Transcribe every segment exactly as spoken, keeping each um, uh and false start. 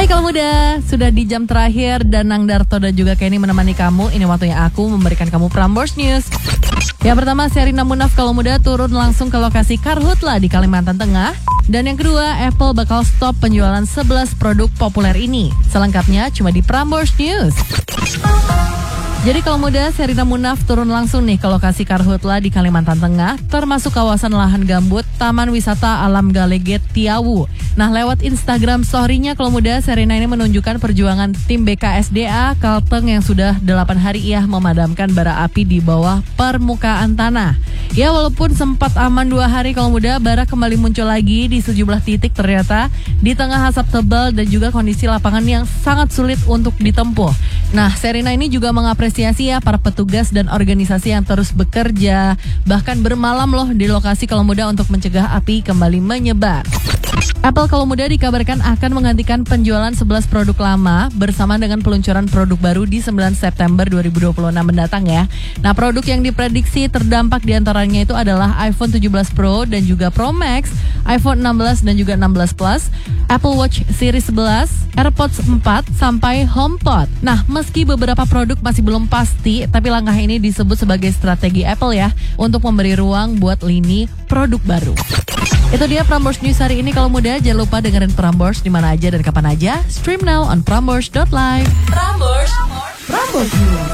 Hai kalau muda, sudah di jam terakhir dan Nang Darto dan juga Kenny menemani kamu. Ini waktunya aku memberikan kamu Prambors News. Yang pertama, Sherina Munaf kalau muda turun langsung ke lokasi Karhutla di Kalimantan Tengah. Dan yang kedua, Apple bakal stop penjualan sebelas produk populer ini. Selengkapnya cuma di Prambors News. Jadi kalau muda, Sherina Munaf turun langsung nih ke lokasi Karhutla di Kalimantan Tengah, termasuk kawasan lahan gambut Taman Wisata Alam Galeget Tiawu. Nah, lewat Instagram story-nya kalau muda, Sherina ini menunjukkan perjuangan tim B K S D A Kalteng yang sudah delapan hari ia memadamkan bara api di bawah permukaan tanah. Ya, walaupun sempat aman dua hari kalau muda, bara kembali muncul lagi di sejumlah titik ternyata di tengah asap tebal dan juga kondisi lapangan yang sangat sulit untuk ditempuh. Nah, Sherina ini juga mengapresiasi ya para petugas dan organisasi yang terus bekerja, bahkan bermalam loh di lokasi kalau muda untuk mencegah api kembali menyebar. Apple kalau muda dikabarkan akan menggantikan penjualan sebelas produk lama bersama dengan peluncuran produk baru di sembilan September dua ribu dua puluh enam mendatang ya. Nah, produk yang diprediksi terdampak diantaranya itu adalah iPhone tujuh belas Pro dan juga Pro Max, iPhone enam belas dan juga enam belas Plus, Apple Watch Series sebelas, AirPods empat sampai HomePod. Nah, meski beberapa produk masih belum pasti, tapi langkah ini disebut sebagai strategi Apple ya untuk memberi ruang buat lini produk baru. Itu dia Prambors News hari ini kalau muda. Jangan lupa dengerin Prambors di mana aja dan kapan aja. Stream now on prambors dot live. Prambors, Prambors News.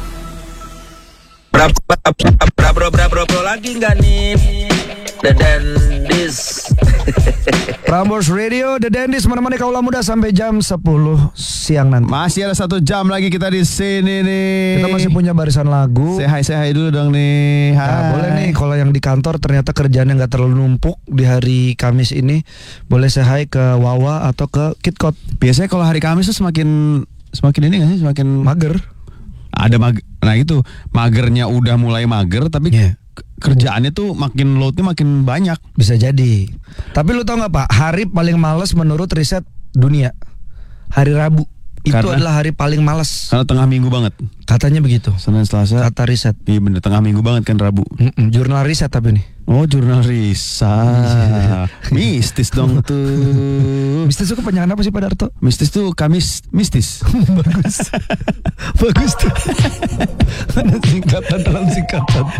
Bra bra bra bra bra bra bra lagi nggak nih? The Dendis. Prambors Radio, The Dendis menemani kaula muda sampai jam sepuluh siang nanti. Masih ada satu jam lagi kita di sini nih. Kita masih punya barisan lagu. Say hi, say hi dulu dong nih. Hai. Nah, boleh nih kalau yang di kantor ternyata kerjaannya nggak terlalu numpuk di hari Kamis ini, boleh say hi ke Wawa atau ke KitKot. Biasanya kalau hari Kamis tuh semakin semakin ini nggak sih, semakin mager. Ada mag, nah itu magernya udah mulai mager, tapi yeah. kerjaannya tuh makin loadnya makin banyak. Bisa jadi. Tapi lu tau nggak Pak, hari paling males menurut riset dunia hari Rabu. Itu Karena, adalah hari paling malas. Karena tengah minggu banget. Katanya begitu. Senin Selasa. Kata riset. Iya bener, tengah minggu banget kan Rabu. Mm-mm, jurnal riset tapi nih. Oh, jurnal riset. Mistis dong tuh. Mistis itu kepanjangan apa sih Pak Darto? Mistis tuh Kamis mistis. Bagus. Bagus tuh. Singkatan dalam singkatan.